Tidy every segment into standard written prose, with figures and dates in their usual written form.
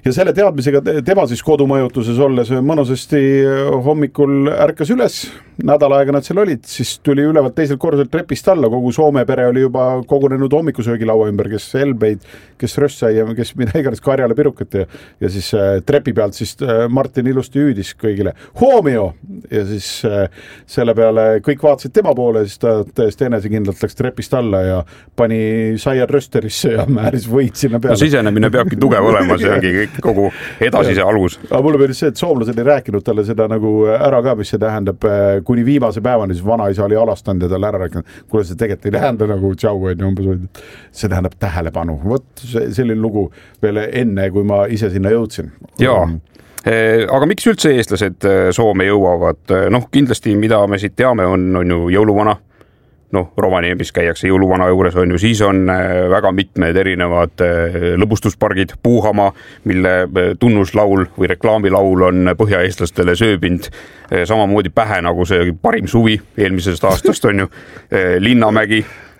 ja selle teadmisega tema siis kodumõjutuses olles mõnusasti hommikul ärkas üles, nädal aega nad seal olid, siis tuli ülevalt teisel korruselt trepist alla, kogu Soome pere oli juba kogunenud hommikusöögilaua ümber, kes helbeid, kes röst sai ja kes mida iganes karjale pirukat ja siis trepi pealt siis Martin ilusti hüüdis kõigile Huomio ja siis selle peale kõik vaatasid tema poole, siis ta täiesti enesekindlalt läks trepist alla ja pani saiad rösterisse ja määris võid sinna peale. No sisenemine peabki tugev olema, see ongi kõik kogu edasise algus. Aga mulle meeldis see, et soomlased ei rääkinud talle seda nagu ära ka, mis see tähendab kuni viimase päevani, siis vanaisa oli alastanud ja talle ära rääkinud, kuule see tegelikult ei tähenda nagu tšau, see tähendab tähelepanu. Vot selline lugu veel enne, kui ma ise sinna jõudsin. Jaa, aga miks üldse eestlased Soome jõuavad? Noh, kindlasti mida me siit teame on ju jõuluvana. Noh, Rovaniemis käiakse jõuluvana juures on ju, siis on väga mitmed erinevad lõbustuspargid, Puuhama, mille tunnuslaul või reklaamilaul on põhjaeestlastele sööbind samamoodi pähe nagu see parim suvi eelmisest aastast on ju, Linnamägi,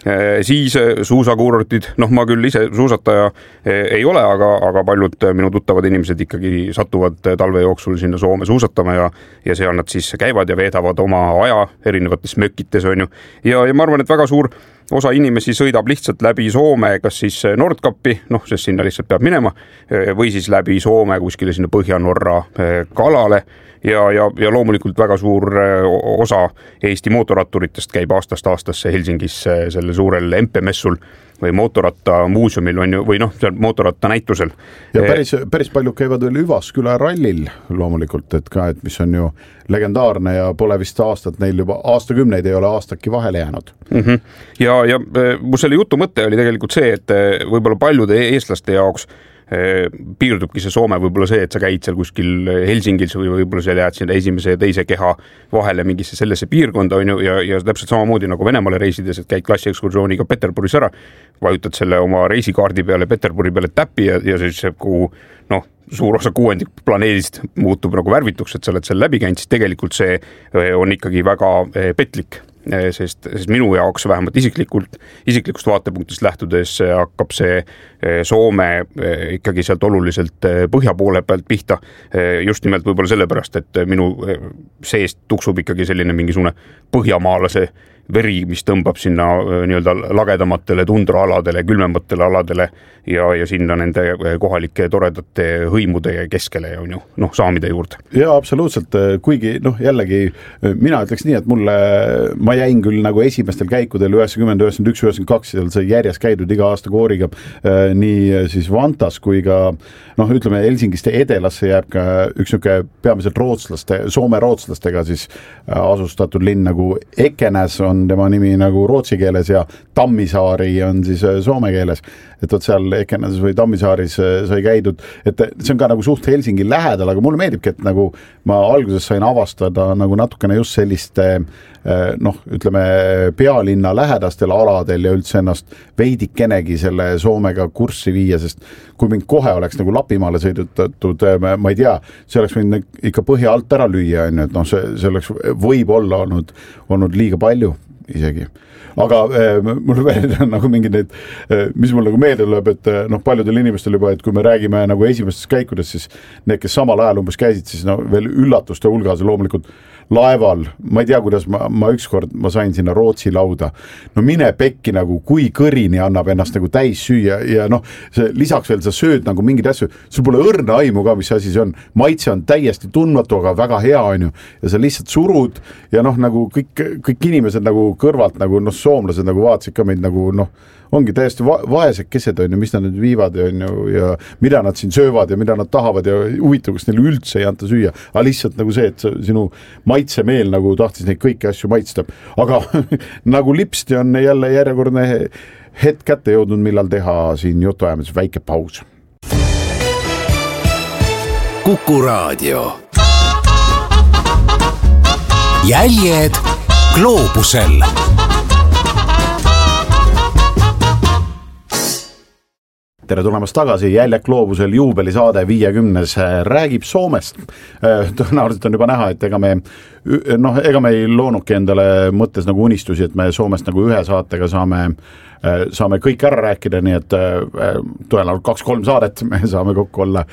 siis suusakuurortid, noh ma küll ise suusataja ei ole, aga paljud minu tuttavad inimesed ikkagi satuvad talve jooksul sinna Soome suusatama ja seal nad siis käivad ja veedavad oma aja erinevates mökites on ju. Ja ma arvan, et väga suur osa inimesi sõidab lihtsalt läbi Soome, kas siis Nordkappi, noh, sest sinna lihtsalt peab minema, või siis läbi Soome kuskile sinna Põhja-Norra kalale. Ja loomulikult väga suur osa Eesti mootorratturitest käib aastast aastasse Helsingis selle suurel MP-messul või mootorratta muuseumil on ju, või noh, seal mootorratta näitusel. Ja päris palju käivad veel Üvasküla rallil loomulikult, et ka, et mis on ju legendaarne ja pole vist aastat, neil juba aastakümneid ei ole aastaki vahele jäänud. Ja mu selle jutu mõte oli tegelikult see, et võib-olla paljude eestlaste jaoks piirdubki see Soome võib-olla see, et sa käid seal kuskil Helsingis või võib-olla seal jääd sinna esimese ja teise keha vahele mingisse sellesse piirkonda on ju ja täpselt samamoodi nagu Venemaale reisides, et käid klassiekskursiooniga Peterburis ära, vajutad selle oma reisikaardi peale Peterburi peale täppi ja siis kuhu noh, suur osa kuuendik planeedist muutub nagu värvituks, et sa oled seal läbi käinud, siis tegelikult see on ikkagi väga petlik. Sest minu jaoks vähemalt isiklikust vaatepunktist lähtudes hakkab see Soome ikkagi sealt oluliselt põhja poole pealt pihta. Just nimelt võib-olla sellepärast, et minu seest tuksub ikkagi selline mingisugune põhjamaalase veri, mis tõmbab sinna nii-öelda lagedamatele tundraaladele, külmematele aladele ja sinna nende kohalike toredate hõimude keskele on ju, noh, saamide juurde. Ja absoluutselt, kuigi noh, jällegi mina ütleks nii, et ma jäin küll nagu esimestel käikudel 90, 91, 92, seal sai järjest käidud iga aasta kooriga nii siis Vantas kui ka noh, ütleme Helsingist Edelasse jääb ka üks niuke peamiselt Soome rootslastega siis asustatud linn nagu Ekenäs on tema nimi nagu rootsi keeles ja Tammisaari on siis soome keeles, et võt seal Ekenäses või Tammisaaris sai käidud, et see on ka nagu suht Helsingi lähedal, aga mulle meeldibki, et nagu ma alguses sain avastada nagu natukene just selliste noh, ütleme pealinna lähedastel aladel ja üldse ennast veidikenegi selle Soomega kurssi viia, sest kui mind kohe oleks nagu Lapimaale sõidutatud, ma ei tea, see oleks võinud ikka põhja alt ära lüüa, et noh, see oleks võib-olla olnud liiga palju isegi. Aga mul veel nagu mingid need, mis mul nagu meelde tuleb, et noh, paljudel inimestel juba, et kui me räägime nagu esimestes käikudes, siis need, kes samal ajal umbes käisid, siis no veel üllatuste hulgas loomulikult laeval, ma ei tea, kuidas ma ükskord sain sinna Rootsi lauda. No mine pekki nagu, kui kõrini annab ennast nagu täis süüa ja noh, lisaks veel sa sööd nagu mingid asju, sul pole õrna aimu ka, mis asi see on. Maitse on täiesti tundmatu, aga väga hea on ju. Ja sa lihtsalt surud ja noh, nagu kõik inimesed nagu kõrvalt nagu noh, soomlased nagu vaatasid ka meid nagu noh, ongi täiesti vaesed kesed on ju, mis nad nüüd viivad on ju, ja mida nad siin söövad ja mida nad tahavad ja huvitav, kas neile üldse ei anta süüa, aga lihtsalt nagu see, et sinu maitsemeel nagu tahtis neid kõiki asju maitsta. Aga nagu lipsti on jälle järjekordne hetk kätte jõudnud, millal teha siin jutuajamises väike paus. Kuku Raadio. Jäljed gloobusel. Tere tulemast tagasi, Jäljed gloobusel juubelisaade 50 räägib Soomest. Tõenäoliselt on juba näha, et ega me ei loonuki endale mõttes nagu unistusi, et me Soomest nagu ühe saatega saame kõik ära rääkida, nii et tõenäoliselt 2-3 saadet me saame kokku olla